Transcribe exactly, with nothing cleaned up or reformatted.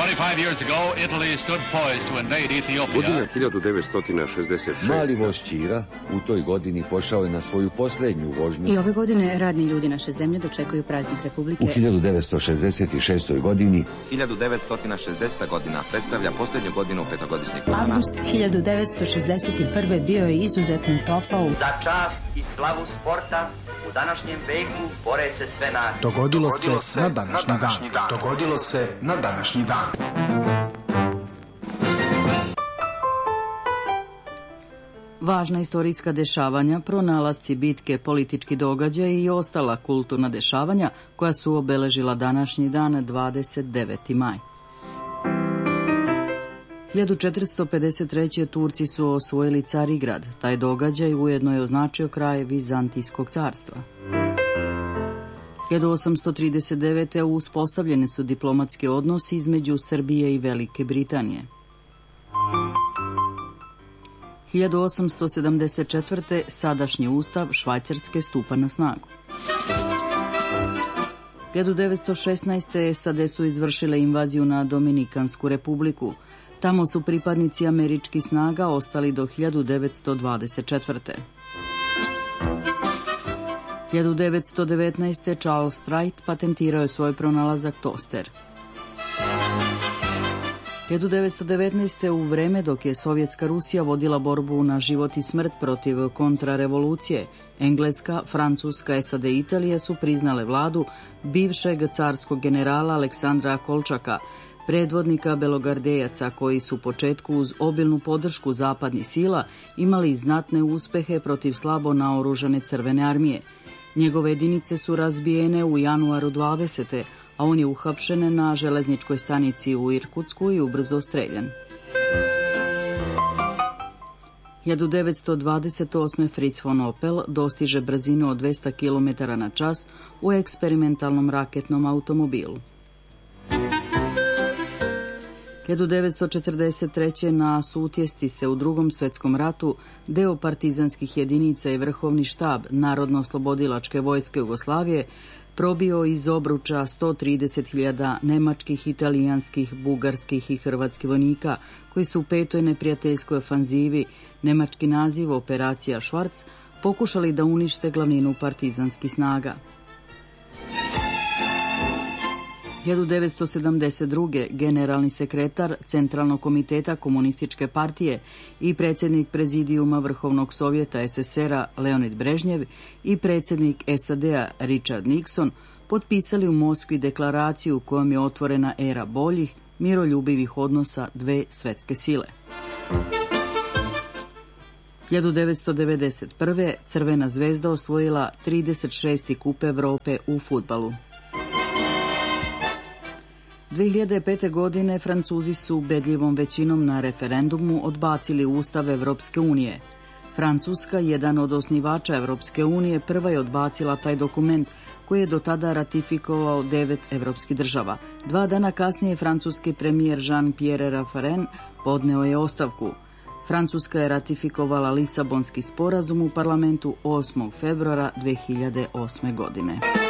twenty-five years ago, Italy stood poised to invade Ethiopia. Godina hiljadu devetsto šezdeset šesta. Mali voz Ćira u toj godini pošao je na svoju posljednju vožnju. I ove godine radni ljudi naše zemlje dočekuju praznik Republike. U hiljadu devetsto šezdeset šestoj. godini hiljadu devetsto šezdeseta. godina predstavlja posljednju godinu petogodišnjeg plana. Avgust hiljadu devetsto šezdeset prve. bio je izuzetno topao. Za čast i slavu sporta u današnjem veku bore se sve nacije. Dogodilo, Dogodilo se na današnji, na današnji dan. dan. Dogodilo se na današnji dan. Važna istorijska dešavanja, pronalasci, bitke, politički događaji i ostala kulturna dešavanja koja su obeležila današnji dan dvadeset deveti maj. hiljadu četiristo pedeset treće. Turci su osvojili Carigrad. Taj događaj ujedno je označio kraj Vizantijskog carstva. hiljadu osamsto trideset devete. uspostavljeni su diplomatski odnosi između Srbije i Velike Britanije. hiljadu osamsto sedamdeset četvrte. sadašnji ustav Švajcarske stupa na snagu. hiljadu devetsto šesnaeste. S A D su izvršile invaziju na Dominikansku republiku. Tamo su pripadnici američkih snaga ostali do hiljadu devetsto dvadeset četvrte. hiljadu devetsto devetnaeste. Charles Wright patentirao je svoj pronalazak toster. hiljadu devetsto devetnaeste. u vreme dok je Sovjetska Rusija vodila borbu na život i smrt protiv kontrarevolucije, Engleska, Francuska, S A D i Italija su priznale vladu bivšeg carskog generala Aleksandra Kolčaka, predvodnika belogardejaca koji su u početku uz obilnu podršku zapadnih sila imali znatne uspehe protiv slabo naoružane Crvene armije. Njegove jedinice su razbijene u januaru dvadesete. a on je uhapšen na železničkoj stanici u Irkutsku i ubrzo streljan. hiljadu devetsto dvadeset osme. Fritz von Opel dostiže brzinu od dvesta kilometara na čas u eksperimentalnom raketnom automobilu. hiljadu devetsto četrdeset treće. na Sutjesci se u Drugom svjetskom ratu deo partizanskih jedinica i vrhovni štab Narodno-oslobodilačke vojske Jugoslavije probio iz obruča sto trideset hiljada nemačkih, italijanskih, bugarskih i hrvatskih vojnika koji su u petoj neprijateljskoj ofanzivi, nemački naziv Operacija Švarc, pokušali da unište glavninu partizanskih snaga. hiljadu devetsto sedamdeset druge. generalni sekretar Centralnog komiteta Komunističke partije i predsjednik prezidijuma Vrhovnog sovjeta S S R-a Leonid Brežnjev i predsjednik S A D-a Richard Nixon potpisali u Moskvi deklaraciju kojom je otvorena era boljih, miroljubivih odnosa dve svjetske sile. hiljadu devetsto devedeset prve. Crvena zvezda osvojila trideset šesti kup Europe u fudbalu. dve hiljade pete. godine Francuzi su ubedljivom većinom na referendumu odbacili Ustav Evropske unije. Francuska, jedan od osnivača Evropske unije, prva je odbacila taj dokument koji je do tada ratifikovao devet evropskih država. Dva dana kasnije francuski premijer Jean-Pierre Raffarin podneo je ostavku. Francuska je ratifikovala Lisabonski sporazum u parlamentu osmog februara dve hiljade osme. godine.